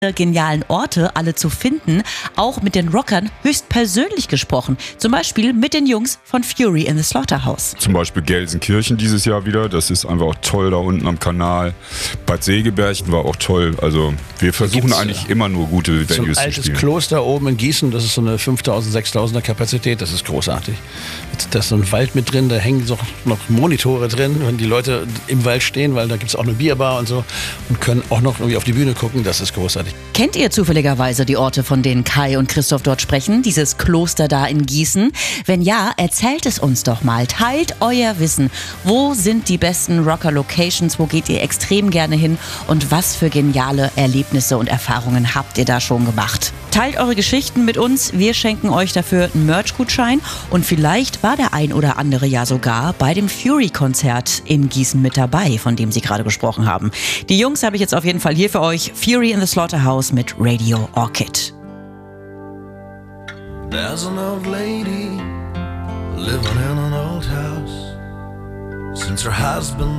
genialen Orte alle zu finden, auch mit den Rockern höchstpersönlich gesprochen. Zum Beispiel mit den Jungs von Fury in the Slaughterhouse. Zum Beispiel Gelsenkirchen dieses Jahr wieder, das ist einfach auch toll da unten am Kanal. Bad Segeberg war auch toll, also wir versuchen eigentlich immer nur gute Venues zu spielen. So ein altes Kloster oben in Gießen, das ist so eine 5.000, 6.000er Kapazität, das ist großartig. Da ist so ein Wald mit drin, da hängen so noch Monitore drin, wenn die Leute im Wald stehen, weil da gibt es auch eine Bierbar und so und können auch noch irgendwie auf die Bühne gucken, das ist großartig. Kennt ihr zufälligerweise die Orte, von denen Kai und Christoph dort sprechen? Dieses Kloster da in Gießen? Wenn ja, erzählt es uns doch mal. Teilt euer Wissen. Wo sind die besten Rocker-Locations? Wo geht ihr extrem gerne hin? Und was für geniale Erlebnisse und Erfahrungen habt ihr da schon gemacht? Teilt eure Geschichten mit uns. Wir schenken euch dafür einen Merch-Gutschein. Und vielleicht war der ein oder andere ja sogar bei dem Fury-Konzert in Gießen mit dabei, von dem Sie gerade gesprochen haben. Die Jungs habe ich jetzt auf jeden Fall hier für euch. Fury in the Slaughterhouse mit Radio Orchid. There's an old lady living in an old house. Since her husband